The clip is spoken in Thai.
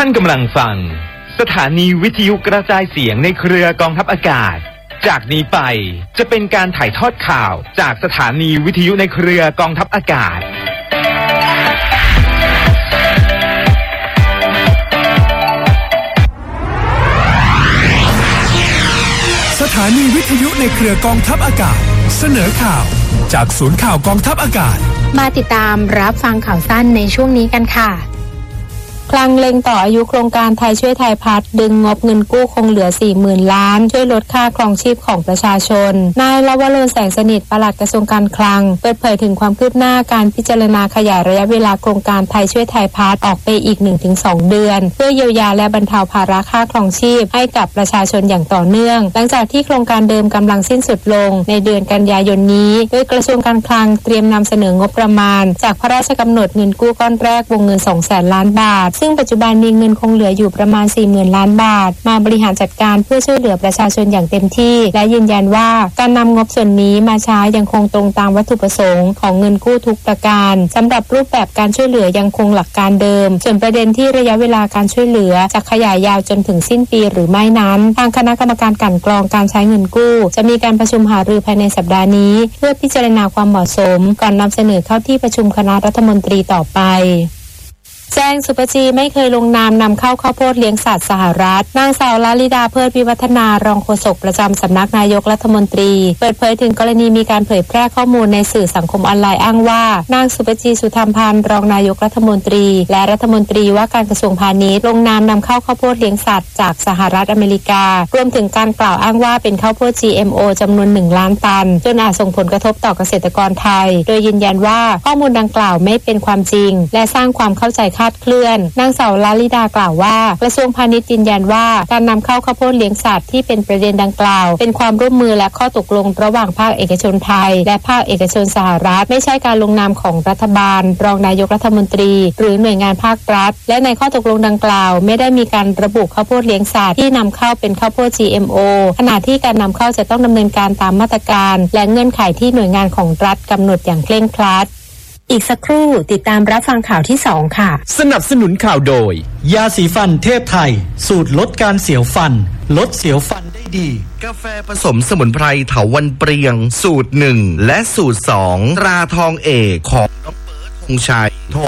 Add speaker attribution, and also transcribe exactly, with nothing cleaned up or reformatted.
Speaker 1: านกำลังฟังสถานีวิทยุกระจายเสียงในเครือกองทัพอากาศจากนี้ไปจะเป็นการถ่ายทอดข่าวจากสถานีวิทยุในเครือกองทัพอากาศ
Speaker 2: สถานีวิทยุในเครือกองทัพอากาศเสนอข่าวจากศูนย์ข่าวกองทัพอากาศ
Speaker 3: มาติดตามรับฟังข่าวสั้นในช่วงนี้กันค่ะคลังเล็งต่ออายุโครงการไทยช่วยไทยพัฒน์ดึงงบเงินกู้คงเหลือ สี่หมื่น ล้านช่วยลดค่าครองชีพของประชาชนนายลวรนแสงสนิทปลัดกระทรวงการคลังเปิดเผยถึงความคืบหน้าการพิจารณาขยายระยะเวลาโครงการไทยช่วยไทยพัฒน์ออกไปอีก หนึ่งถึงสอง เดือนเพื่อเยียวยาและบรรเทาภาระค่าครองชีพให้กับประชาชนอย่างต่อเนื่องหลังจากที่โครงการเดิมกำลังสิ้นสุดลงในเดือนกันยายนนี้โดยกระทรวงการคลังเตรียมนำเสนองบประมาณจากพระราชกำหนดเงินกู้ก้อนแรกวงเงิน สองแสน ล้านบาทซึ่งปัจจุบันมีเงินคงเหลืออยู่ประมาณ สี่หมื่น ล้านบาทมาบริหารจัดการเพื่อช่วยเหลือประชาชนอย่างเต็มที่และยืนยันว่าการนำงบส่วนนี้มาใช้ยังคงตรงตามวัตถุประสงค์ของเงินกู้ทุกประการสำหรับรูปแบบการช่วยเหลือยังคงหลักการเดิมส่วนประเด็นที่ระยะเวลาการช่วยเหลือจะขยายยาวจนถึงสิ้นปีหรือไม่นั้นทางคณะกรรมการกลั่นกรองการใช้เงินกู้จะมีการประชุมหารือภายในสัปดาห์นี้เพื่อพิจารณาความเหมาะสมก่อนนำเสนอเข้าที่ประชุมคณะรัฐมนตรีต่อไปแจ้งสุปจีไม่เคยลงนามนำเข้าข้าวโพดเลี้ยงสัตว์สหรัฐนางสาวลลิดาเพิดวิวัฒนารองโฆษกประจำสำนักนายกรัฐมนตรีเปิดเผยถึงกรณีมีการเผยแพร่ข้อมูลในสื่อสังคมออนไลน์อ้างว่านางสุปจีสุธรรมพันธ์รองนายกรัฐมนตรีและรัฐมนตรีว่าการกระทรวงพาณิชย์ลงนามนำเข้าข้าวโพดเลี้ยงสัตว์จากสหรัฐอเมริการวมถึงการกล่าวอ้างว่าเป็นข้าวโพด จี เอ็ม โอ จำนวนหนึ่งล้านตันจนอาจส่งผลกระทบต่อเกษตรกรไทยโดยยืนยันว่าข้อมูลดังกล่าวไม่เป็นความจริงและสร้างความเข้าใจคลาดเคลื่อนนางสาวลลิดากล่าวว่ากระทรวงพาณิชย์ยืนยันว่าการนำเข้าข้าวโพดเลี้ยงสัตว์ที่เป็นประเด็นดังกล่าวเป็นความร่วมมือและข้อตกลงระหว่างภาคเอกชนไทยและภาคเอกชนสหรัฐไม่ใช่การลงนามของรัฐบาลรองนายกรัฐมนตรีหรือหน่วยงานภาครัฐและในข้อตกลงดังกล่าวไม่ได้มีการระบุข้าวโพดเลี้ยงสัตว์ที่นำเข้าเป็นข้าวโพด จี เอ็ม โอ ขณะที่การนำเข้าจะต้องดำเนินการตามมาตรการและเงื่อนไขที่หน่วยงานของรัฐกำหนดอย่างเคร่งครัดอีกสักครู่ติดตามรับฟังข่าวที่สองค่ะ
Speaker 4: สนับสนุนข่าวโดยยาสีฟันเทพไทยสูตรลดการเสียวฟันลดเสียวฟันได้ดี
Speaker 5: กาแฟผสมสมุนไพรเถาวัลย์เปรียงสูตรหนึ่งและสูตรสองตราทองเอกของน้องเบิร์ดธงชัยโทร